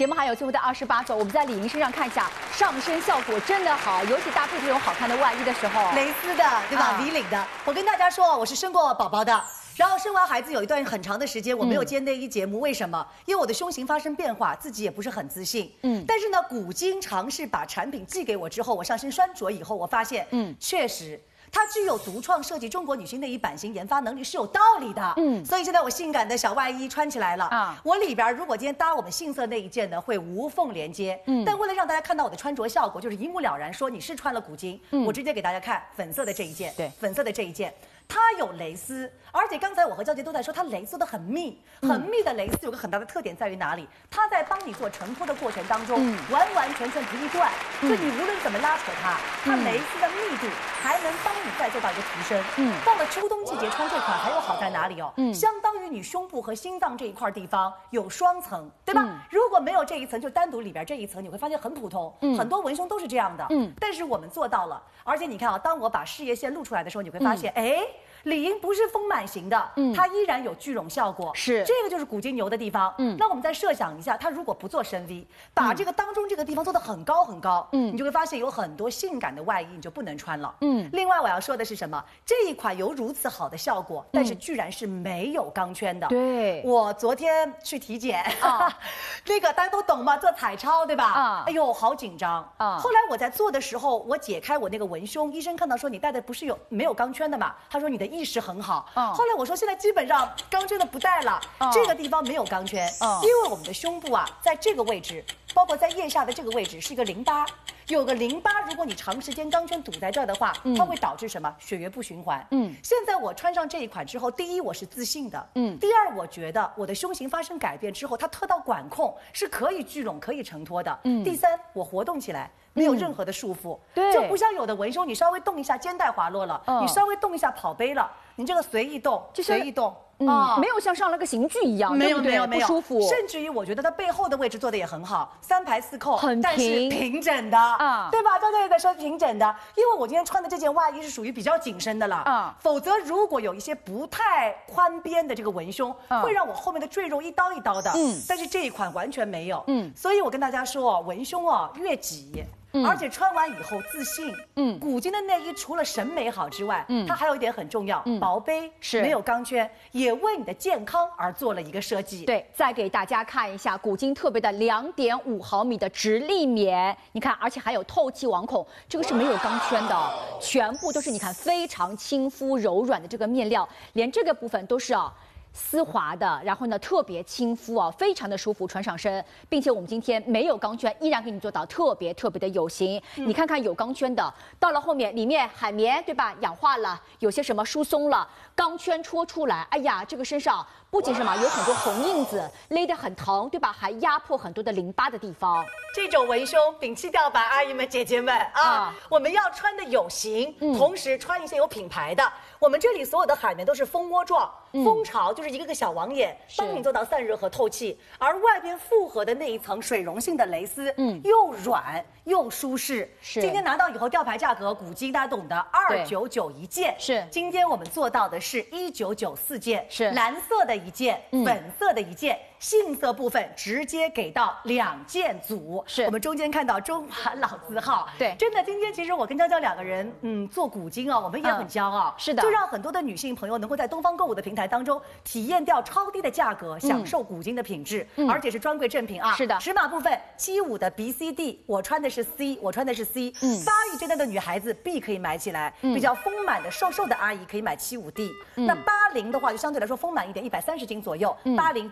节目还有最后的28首，我们在李莹身上看一下，上身效果真的好，尤其搭配这种好看的外衣的时候， 蕾丝的，对吧？V领的。我跟大家说，我是生过宝宝的。 然后生完孩子有一段很长的时间，我没有接内衣节目，为什么？因为我的胸型发生变化，自己也不是很自信。但是呢，古今尝试把产品寄给我之后，我上身穿着以后，我发现，确实。 它具有独创设计中国女性内衣版型研发能力是有道理的，所以现在我性感的小外衣穿起来了啊，我里边如果今天搭我们杏色那一件呢，会无缝连接，但为了让大家看到我的穿着效果，就是一目了然，说你是穿了古今，我直接给大家看粉色的这一件，对，粉色的这一件。 它有蕾丝，而且刚才我和娇姐都在说，它蕾丝做的很密，很密的蕾丝有个很大的特点在于哪里？它在帮你做承托的过程当中，完完全全不易断，就你无论怎么拉扯它，它蕾丝的密度还能帮你再做到一个提升。到了秋冬季节穿这款还有好在哪里哦？相当于你胸部和心脏这一块地方有双层，对吧？如果没有这一层，就单独里边这一层，你会发现很普通，很多文胸都是这样的。但是我们做到了，而且你看啊，当我把事业线露出来的时候，你会发现，哎。 李莹不是丰满型的，它依然有聚拢效果，是这个就是古今牛的地方。那我们再设想一下，它如果不做深 V， 把这个当中这个地方做得很高很高，你就会发现有很多性感的外衣你就不能穿了。另外我要说的是什么？这一款有如此好的效果，但是居然是没有钢圈的。对，我昨天去体检，那个大家都懂吗？做彩超对吧？哎呦，好紧张啊！后来我在做的时候，我解开我那个文胸，医生看到说你戴的不是没有钢圈的嘛？他说你的 意识很好，后来我说现在基本上钢圈的不带了，这个地方没有钢圈，因为我们的胸部啊，在这个位置，包括在腋下的这个位置是一个淋巴，有个淋巴，如果你长时间钢圈堵在这儿的话，它会导致什么？血液不循环。现在我穿上这一款之后，第一我是自信的，第二我觉得我的胸型发生改变之后，它特到管控是可以聚拢、可以承托的。第三我活动起来。 没有任何的束缚，对，就不像有的文胸，你稍微动一下肩带滑落了，你稍微动一下跑杯了，你这个随意动，随意动， 没有像上了个刑具一样， 没有不舒服。 甚至于我觉得它背后的位置做的也很好，3排4扣， 很平， 但是平整的啊，对吧？刚才也在说平整的，因为我今天穿的这件外衣是属于比较紧身的了啊，否则如果有一些不太宽边的这个文胸，会让我后面的赘肉一刀一刀的，但是这一款完全没有，所以我跟大家说，文胸啊越挤。 而且穿完以后自信，古今的内衣除了审美好之外，它还有一点很重要，薄杯是没有钢圈，也为你的健康而做了一个设计。 对，再给大家看一下古今特别的2.5毫米的直立棉，你看，而且还有透气网孔，这个是没有钢圈的，全部都是你看非常亲肤柔软的这个面料，连这个部分都是丝滑的，然后呢特别亲肤啊，非常的舒服穿上身，并且我们今天没有钢圈，依然给你做到特别的有型。你看看有钢圈的，到了后面里面海绵对吧，氧化了，有些什么疏松了，钢圈戳出来，哎呀，这个身上不仅什么有很多红印子，勒得很疼对吧，还压迫很多的淋巴的地方。 这种文胸，摒弃掉吧，阿姨们姐姐们啊，我们要穿的有型，同时穿一些有品牌的。我们这里所有的海绵都是蜂窝状，蜂巢就是一个个小网眼，帮你做到散热和透气。而外边复合的那一层水溶性的蕾丝，又软又舒适。是，今天拿到以后吊牌价格，古今大家懂的，299一件。是，今天我们做到的是1994件，是蓝色的一件，粉色的一件。杏色部分直接给到2件组，是我们中间看到中华老字号。对，真的，今天其实我跟娇娇2个人，做古今啊，我们也很骄傲。是的，就让很多的女性朋友能够在东方购物的平台当中体验掉超低的价格，享受古今的品质，而且是专柜正品啊。是的，尺码部分75的 BCD， 我穿的是 C， 我穿的是 C。81阶段的女孩子 B 可以买起来，比较丰满的瘦瘦的阿姨可以买75D。那80的话就相对来说丰满一点，130斤左右，80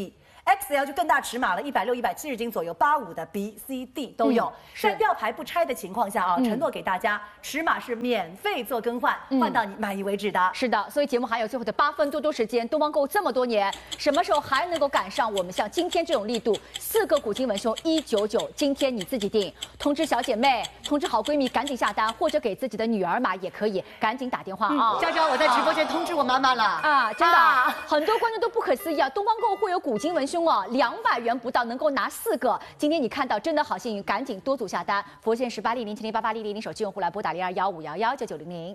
BCD。XL 就更大尺码了，160、170斤左右，85的 BCD 都有。在吊牌不拆的情况下啊，承诺给大家，尺码是免费做更换，换到你满意为止的。 是的，所以节目还有最后的8分多时间，东方购物这么多年，什么时候还能够赶上我们像今天这种力度？4个古今文胸199，今天你自己定，通知小姐妹，通知好闺蜜，赶紧下单，或者给自己的女儿买也可以，赶紧打电话啊！ 娇娇，我在直播间通知我妈妈了啊！ 真的，很多观众都不可思议啊，东方购物会有古今文胸，200元不到能够拿4个。今天你看到真的好幸运，赶紧多组下单。佛线1800708800手机用户来拨打0215119900。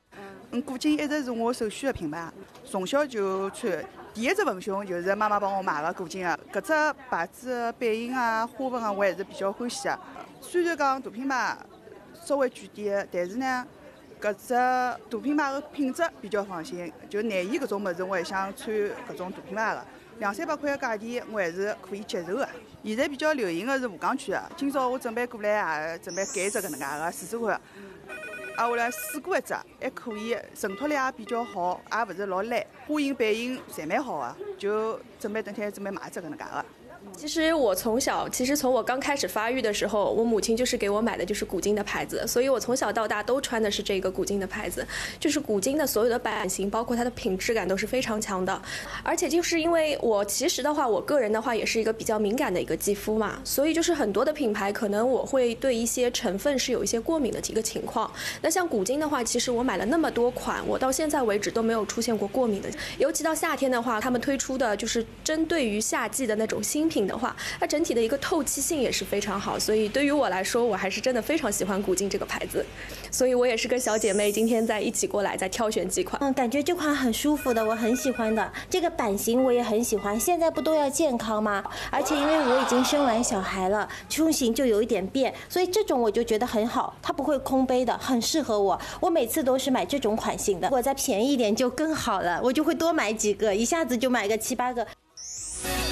古今一直是我首选的品牌，从小就穿。第一只文胸就是妈妈帮我买的古今的，搿只牌子版型啊、花纹啊，我还是比较欢喜的。虽然讲大品牌稍微贵点，但是呢，搿只大品牌的品质比较放心。就内衣搿种物事，我还想穿搿种大品牌的，200-300块的价钿，我还是可以接受的。现在比较流行的是无钢圈的，今朝我准备过来也准备改一只搿能介的试试看。我来试过一只，还可以，承托力也比较好，也勿是老烂，花型版型侪蛮好的，就准备等天准备买一只搿能介的。 其实从我刚开始发育的时候，我母亲就是给我买的就是古今的牌子，所以我从小到大都穿的是这个古今的牌子。就是古今的所有的版型，包括它的品质感都是非常强的。而且就是因为我其实的话，我个人的话也是一个比较敏感的一个肌肤嘛，所以就是很多的品牌可能我会对一些成分是有一些过敏的一个情况。那像古今的话，其实我买了那么多款，我到现在为止都没有出现过过敏的。尤其到夏天的话，他们推出的就是针对于夏季的那种新品的话，它整体的一个透气性也是非常好，所以对于我来说，我还是真的非常喜欢古今这个牌子，所以我也是跟小姐妹今天在一起过来再挑选几款。 感觉这款很舒服的，我很喜欢的，这个版型我也很喜欢。现在不都要健康吗？而且因为我已经生完小孩了，胸型就有一点变，所以这种我就觉得很好，它不会空杯的，很适合我。我每次都是买这种款型的，如果再便宜一点就更好了，我就会多买几个，一下子就买个7-8个。